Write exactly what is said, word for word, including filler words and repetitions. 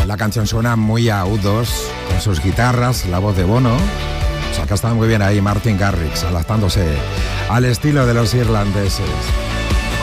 la canción suena muy a U dos, con sus guitarras, la voz de Bono. O sea, que está muy bien ahí Martin Garrix, adaptándose al estilo de los irlandeses.